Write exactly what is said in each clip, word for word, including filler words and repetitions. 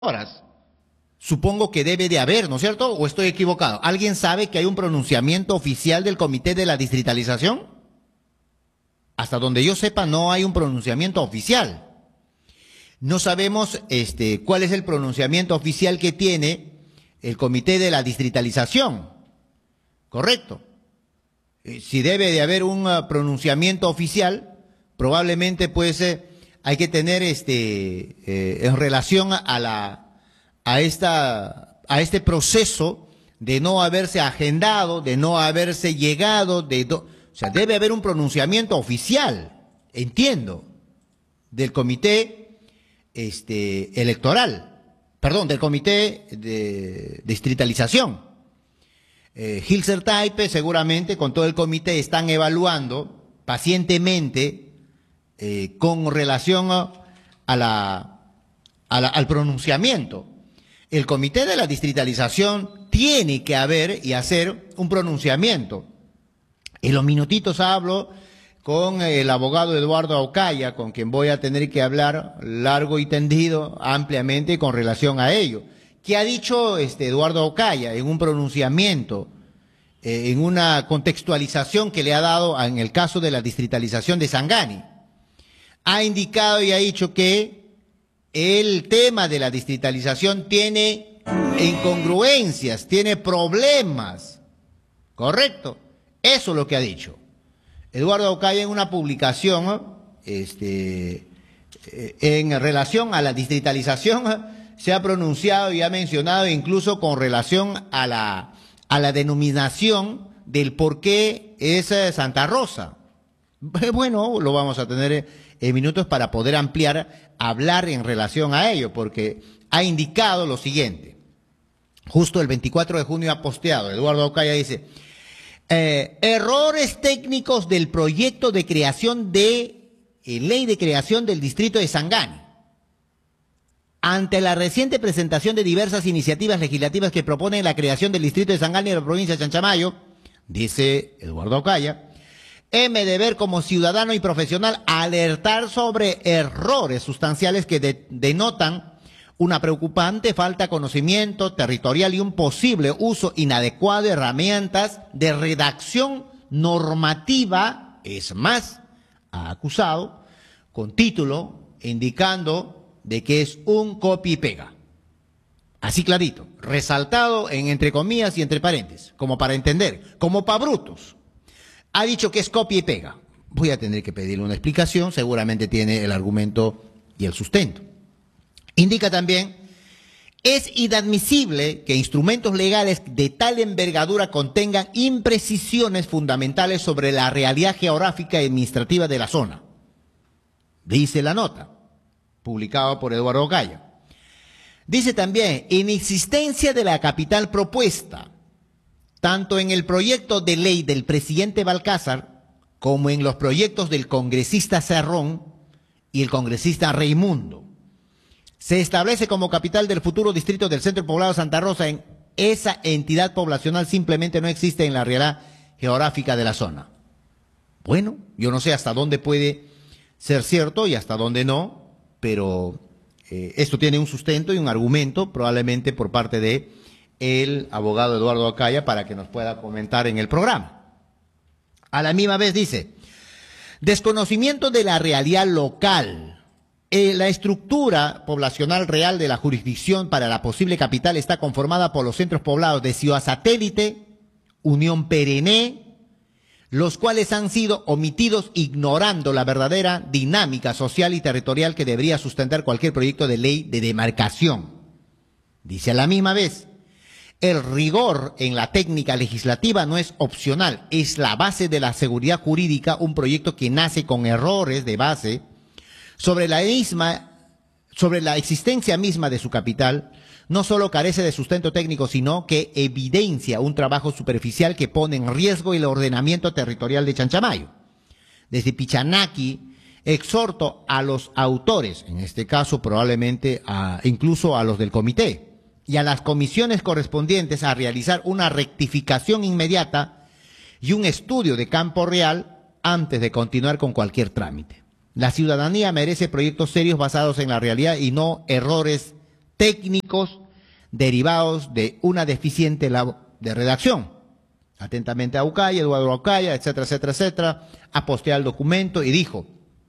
horas. Supongo que debe de haber, ¿no es cierto? ¿O estoy equivocado? ¿Alguien sabe que hay un pronunciamiento oficial del Comité de la Distritalización? Hasta donde yo sepa, no hay un pronunciamiento oficial. No sabemos este, cuál es el pronunciamiento oficial que tiene el Comité de la Distritalización. ¿Correcto? Eh, si debe de haber un uh, pronunciamiento oficial, probablemente pues eh, hay que tener este eh, en relación a la a esta a este proceso de no haberse agendado, de no haberse llegado, de do, o sea, debe haber un pronunciamiento oficial, entiendo, del comité este electoral, perdón, del comité de distritalización. Eh, Hilser Taipe seguramente con todo el comité están evaluando pacientemente eh, con relación a, a la, a la, al pronunciamiento. El comité de la distritalización tiene que haber y hacer un pronunciamiento. En los minutitos hablo con el abogado Eduardo Ocaya, con quien voy a tener que hablar largo y tendido, ampliamente con relación a ello. ¿Qué ha dicho este Eduardo Ocaya en un pronunciamiento, eh, en una contextualización que le ha dado en el caso de la distritalización de Sangani? Ha indicado y ha dicho que el tema de la distritalización tiene incongruencias, tiene problemas, ¿correcto? Eso es lo que ha dicho. Eduardo Ocaya en una publicación este, en relación a la distritalización se ha pronunciado y ha mencionado incluso con relación a la, a la denominación del por qué es Santa Rosa. Bueno, lo vamos a tener en minutos para poder ampliar, hablar en relación a ello, porque ha indicado lo siguiente. Justo el veinticuatro de junio ha posteado, Eduardo Ocaya dice, eh, errores técnicos del proyecto de creación de, eh, ley de creación del distrito de Sangani. Ante la reciente presentación de diversas iniciativas legislativas que proponen la creación del distrito de Sangani en la provincia de Chanchamayo, dice Eduardo Ocaya, heme deber como ciudadano y profesional alertar sobre errores sustanciales que de, denotan una preocupante falta de conocimiento territorial y un posible uso inadecuado de herramientas de redacción normativa. Es más, ha acusado con título indicando de que es un copia y pega. Así clarito, resaltado en entre comillas y entre paréntesis, como para entender, como para brutos. Ha dicho que es copia y pega. Voy a tener que pedirle una explicación, seguramente tiene el argumento y el sustento. Indica también, es inadmisible que instrumentos legales de tal envergadura contengan imprecisiones fundamentales sobre la realidad geográfica y administrativa de la zona. Dice la nota, publicada por Eduardo Ocaya. Dice también, inexistencia de la capital propuesta, tanto en el proyecto de ley del presidente Balcázar como en los proyectos del congresista Cerrón y el congresista Raimundo. Se establece como capital del futuro distrito del centro poblado Santa Rosa. En esa entidad poblacional simplemente no existe en la realidad geográfica de la zona. Bueno, yo no sé hasta dónde puede ser cierto y hasta dónde no, pero eh, esto tiene un sustento y un argumento probablemente por parte de el abogado Eduardo Ocaya para que nos pueda comentar en el programa. A la misma vez dice, desconocimiento de la realidad local. Eh, la estructura poblacional real de la jurisdicción para la posible capital está conformada por los centros poblados de Ciudad Satélite, Unión Perené, los cuales han sido omitidos ignorando la verdadera dinámica social y territorial que debería sustentar cualquier proyecto de ley de demarcación. Dice a la misma vez, el rigor en la técnica legislativa no es opcional, es la base de la seguridad jurídica, un proyecto que nace con errores de base sobre la misma, sobre la existencia misma de su capital, no solo carece de sustento técnico, sino que evidencia un trabajo superficial que pone en riesgo el ordenamiento territorial de Chanchamayo. Desde Pichanaki, exhorto a los autores, en este caso probablemente a, incluso a los del comité, y a las comisiones correspondientes a realizar una rectificación inmediata y un estudio de campo real antes de continuar con cualquier trámite. La ciudadanía merece proyectos serios basados en la realidad y no errores técnicos derivados de una deficiente labor de redacción. Atentamente Aucaya, Eduardo Aucaya, etcétera, etcétera, etcétera, ha posteado el documento y dijo: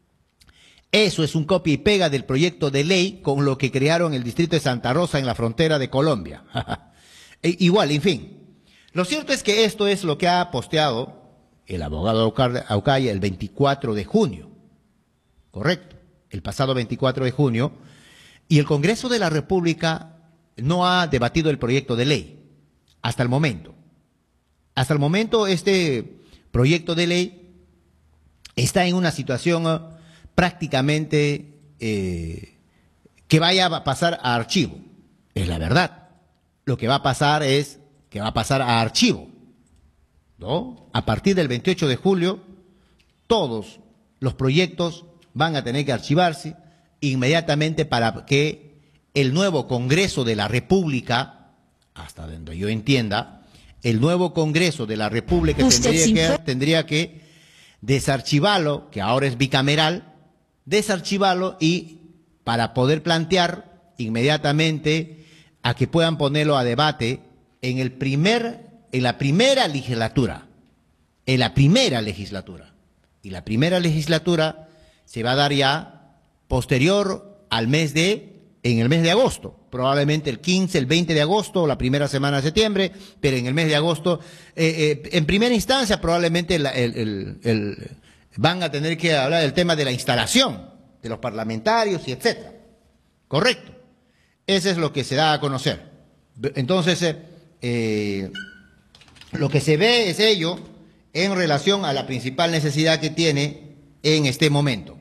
eso es un copia y pega del proyecto de ley con lo que crearon el distrito de Santa Rosa en la frontera de Colombia. e, igual, en fin. Lo cierto es que esto es lo que ha posteado el abogado Aucaya el veinticuatro de junio. Correcto, el pasado veinticuatro de junio. Y el Congreso de la República no ha debatido el proyecto de ley hasta el momento. Hasta el momento este proyecto de ley está en una situación uh, prácticamente eh, que vaya a pasar a archivo. Es la verdad. Lo que va a pasar es que va a pasar a archivo, ¿no? A partir del veintiocho de julio, todos los proyectos van a tener que archivarse inmediatamente para que el nuevo Congreso de la República, hasta donde yo entienda, el nuevo Congreso de la República tendría que, tendría que desarchivarlo, que ahora es bicameral, desarchivarlo y para poder plantear inmediatamente a que puedan ponerlo a debate en el primer, en la primera legislatura, en la primera legislatura. Y la primera legislatura se va a dar ya posterior al mes de, en el mes de agosto, probablemente el quince, el veinte de agosto, la primera semana de septiembre, pero en el mes de agosto, eh, eh, en primera instancia probablemente el, el, el, el, van a tener que hablar del tema de la instalación de los parlamentarios y etcétera. Correcto. Eso es lo que se da a conocer. Entonces, eh, eh, lo que se ve es ello en relación a la principal necesidad que tiene en este momento.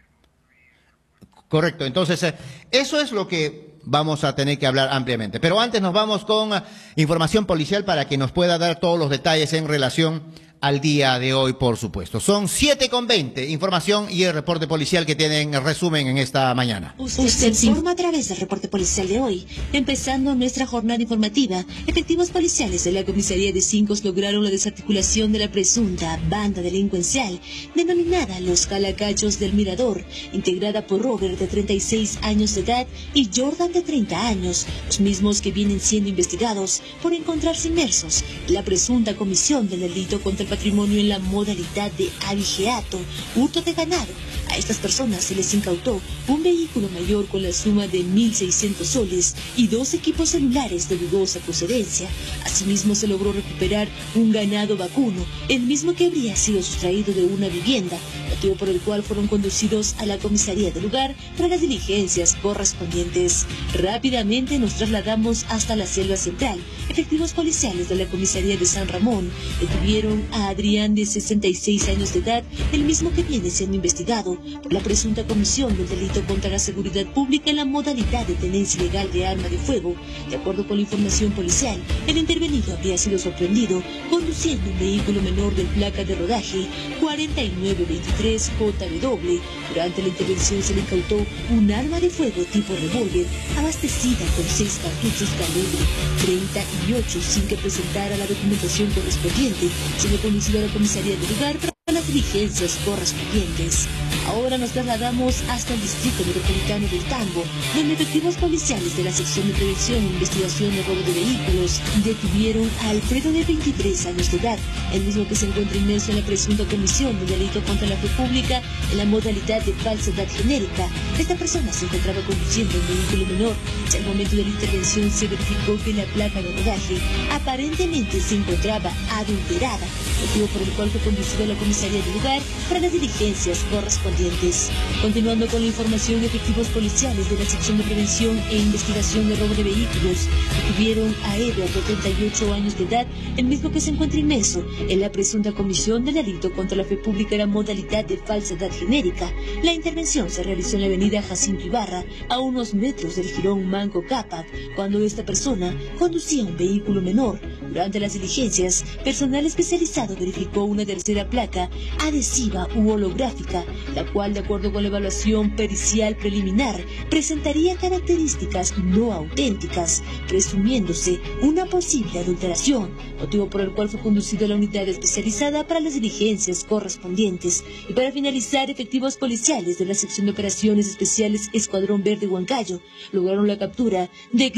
Correcto. Entonces, eh, eso es lo que vamos a tener que hablar ampliamente. Pero antes nos vamos con uh, información policial para que nos pueda dar todos los detalles en relación al día de hoy, por supuesto. Son siete con veinte, información y el reporte policial que tienen el resumen en esta mañana. Usted se informa a través del reporte policial de hoy. Empezando nuestra jornada informativa, efectivos policiales de la comisaría de Cincos lograron la desarticulación de la presunta banda delincuencial denominada Los Calacachos del Mirador, integrada por Robert, de treinta y seis años de edad, y Jordan, de treinta años, los mismos que vienen siendo investigados por encontrarse inmersos en la presunta comisión del delito contra el patrimonio en la modalidad de abigeato, hurto de ganado. A estas personas se les incautó un vehículo mayor con la suma de mil seiscientos soles y dos equipos celulares de dudosa procedencia. Asimismo, se logró recuperar un ganado vacuno, el mismo que habría sido sustraído de una vivienda, motivo por el cual fueron conducidos a la comisaría del lugar para las diligencias correspondientes. Rápidamente nos trasladamos hasta la selva central. Efectivos policiales de la comisaría de San Ramón detuvieron a Adrián, de sesenta y seis años de edad, el mismo que viene siendo investigado por la presunta comisión del delito contra la seguridad pública en la modalidad de tenencia ilegal de arma de fuego. De acuerdo con la información policial, el intervenido había sido sorprendido conduciendo un vehículo menor del placa de rodaje cuarenta y nueve veintitrés J W. Durante la intervención se le incautó un arma de fuego tipo revólver abastecida con seis cartuchos calibre treinta y ocho sin que presentara la documentación correspondiente. Se le conducido a la comisaría del lugar para las diligencias correspondientes. Ahora nos trasladamos hasta el distrito metropolitano del Tambo, donde efectivos policiales de la sección de prevención e investigación de robo de vehículos detuvieron a Alfredo, de veintitrés años de edad, el mismo que se encuentra inmerso en la presunta comisión del delito contra la fe pública en la modalidad de falsedad genérica. Esta persona se encontraba conduciendo un vehículo menor. Al momento de la intervención se verificó que la placa de rodaje aparentemente se encontraba adulterada, motivo por el cual fue conducido a la comisaría del lugar para las diligencias correspondientes. Continuando con la información, efectivos policiales de la sección de prevención e investigación de robo de vehículos detuvieron a Edward, de treinta y ocho años de edad, el mismo que se encuentra inmerso en la presunta comisión del delito contra la fe pública en la modalidad de falsedad genérica. La intervención se realizó en la avenida Jacinto Ibarra, a unos metros del jirón Manco Cápac, cuando esta persona conducía un vehículo menor Durante las diligencias, personal especializado verificó una tercera placa adhesiva u holográfica, la cual, de acuerdo con la evaluación pericial preliminar, presentaría características no auténticas, presumiéndose una posible adulteración, motivo por el cual fue conducido a la unidad especializada para las diligencias correspondientes. Y para finalizar, efectivos policiales de la sección de operaciones especiales Escuadrón Verde Huancayo lograron la captura de